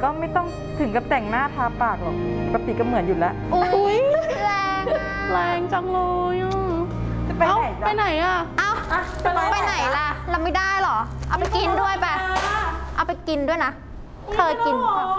ก็ไม่ต้องถึงกับแต่งหน้าทาปากหรอกปกติก็เหมือนอยู่แล้วอุ้ยแรงแรงจังเลยจะไปไหนไปไหนอ่ะไปไหนล่ะเราไม่ได้หรอเอาไปกินด้วยไปเอาไปกินด้วยนะเธอกิน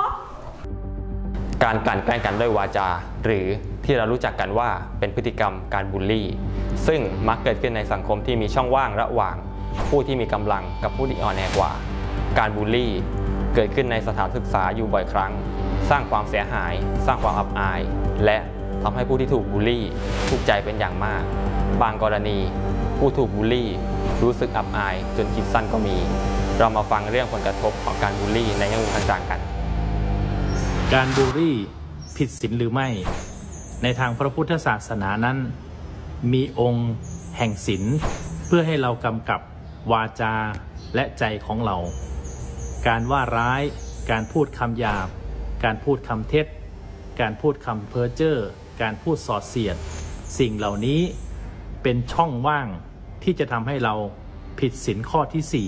การกลั่นแกล้งกันด้วยวาจาหรือที่เรารู้จักกันว่าเป็นพฤติกรรมการบูลลี่ซึ่งมักเกิดขึ้นในสังคมที่มีช่องว่างระหว่างผู้ที่มีกำลังกับผู้ที่อ่อนแอกว่าการบูลลี่เกิดขึ้นในสถานศึกษาอยู่บ่อยครั้งสร้างความเสียหายสร้างความอับอายและทำให้ผู้ที่ถูกบูลลี่ทุกข์ใจเป็นอย่างมากบางกรณีผู้ถูกบูลลี่รู้สึกอับอายจนคิดสั้นก็มีเรามาฟังเรื่องผลกระทบของการบูลลี่ในแง่มุมต่างๆกันการบูลลี่ผิดศีลหรือไม่ในทางพระพุทธศาสนานั้นมีองค์แห่งศีลเพื่อให้เรากำกับวาจาและใจของเราการว่าร้ายการพูดคำหยาบการพูดคำเท็จการพูดคำเพ้อเจ้อการพูดส่อเสียดสิ่งเหล่านี้เป็นช่องว่างที่จะทำให้เราผิดศีลข้อที่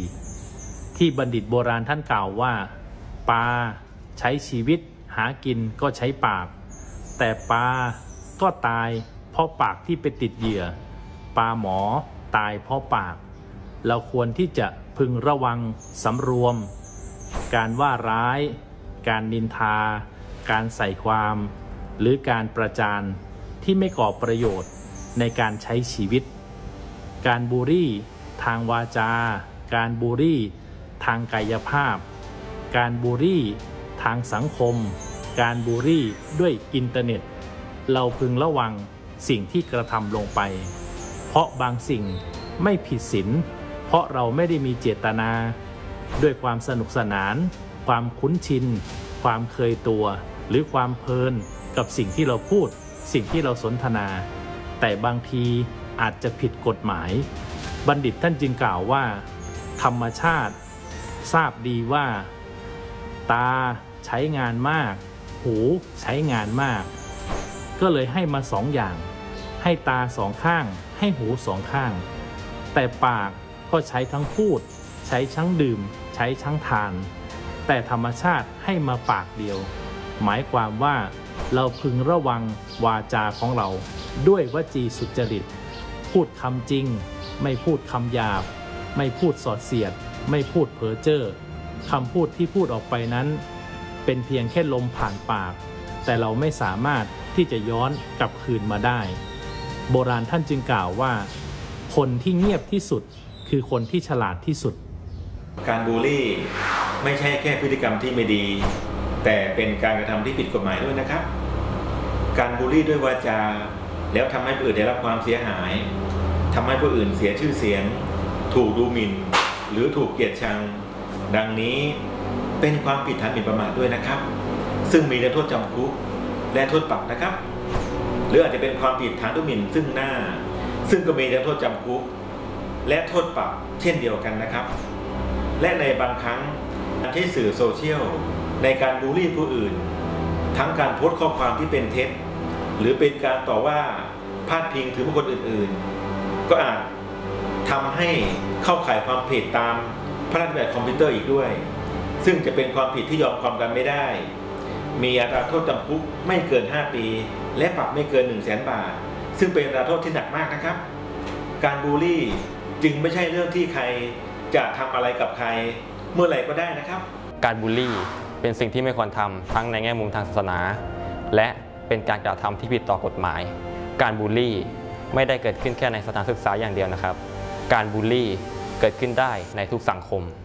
4ที่บัณฑิตโบราณท่านกล่าวว่าปลาใช้ชีวิตหากินก็ใช้ปากแต่ปลาก็ตายเพราะปากที่ไปติดเหยื่อปลาหมอตายเพราะปากเราควรที่จะพึงระวังสำรวมการว่าร้ายการนินทาการใส่ความหรือการประจานที่ไม่ก่อประโยชน์ในการใช้ชีวิตการบูลลี่ทางวาจาการบูลลี่ทางกายภาพการบูลลี่ทางสังคมการบูลลี่ด้วยอินเทอร์เน็ตเราพึงระวังสิ่งที่กระทำลงไปเพราะบางสิ่งไม่ผิดศีลเพราะเราไม่ได้มีเจตนาด้วยความสนุกสนานความคุ้นชินความเคยตัวหรือความเพลินกับสิ่งที่เราพูดสิ่งที่เราสนทนาแต่บางทีอาจจะผิดกฎหมายบัณฑิตท่านจึงกล่าวว่าธรรมชาติทราบดีว่าตาใช้งานมากหูใช้งานมากก็เลยให้มา2 อย่างให้ตา2 ข้างให้หู2 ข้างแต่ปากก็ใช้ทั้งพูดใช้ทั้งดื่มใช้ทั้งทานแต่ธรรมชาติให้มาปากเดียวหมายความว่าเราพึงระวังวาจาของเราด้วยวจีสุจริตพูดคำจริงไม่พูดคำหยาบไม่พูดส่อเสียดไม่พูดเพ้อเจ้อคำพูดที่พูดออกไปนั้นเป็นเพียงแค่ลมผ่านปากแต่เราไม่สามารถที่จะย้อนกลับคืนมาได้โบราณท่านจึงกล่าวว่าคนที่เงียบที่สุดคือคนที่ฉลาดที่สุดการบูลลี่ไม่ใช่แค่พฤติกรรมที่ไม่ดีแต่เป็นการกระทำที่ผิดกฎหมายด้วยนะครับการบูลลี่ด้วยวาจาแล้วทำให้ผู้อื่นได้รับความเสียหายทำให้ผู้อื่นเสียชื่อเสียงถูกดูหมิ่นหรือถูกเกลียดชังดังนี้เป็นความผิดฐานหมิ่นประมาทด้วยนะครับซึ่งมีโทษจำคุกและโทษปรับนะครับหรืออาจจะเป็นความผิดฐานดูหมิ่นซึ่งหน้าซึ่งก็มีโทษจำคุกและโทษปรับเช่นเดียวกันนะครับและในบางครั้งการใช้สื่อโซเชียลในการบูลลี่ผู้อื่นทั้งการโพสต์ข้อความที่เป็นเท็จหรือเป็นการต่อว่าพาดพิงถึงบุคคลอื่นๆก็อาจทำให้เข้าข่ายความผิดตามพระราชบัญญัติคอมพิวเตอร์อีกด้วยซึ่งจะเป็นความผิดที่ยอมความกันไม่ได้มีอัตราโทษจำคุกไม่เกิน5 ปีและปรับไม่เกิน100,000 บาทซึ่งเป็นอัตราโทษที่หนักมากนะครับการบูลลี่จึงไม่ใช่เรื่องที่ใครจะทำอะไรกับใครเมื่อไหร่ก็ได้นะครับการบูลลี่เป็นสิ่งที่ไม่ควรทำทั้งในแง่มุมทางศาสนาและเป็นการกระทำที่ผิดต่อกฎหมายการบูลลี่ไม่ได้เกิดขึ้นแค่ในสถานศึกษาอย่างเดียวนะครับการบูลลี่เกิดขึ้นได้ในทุกสังคม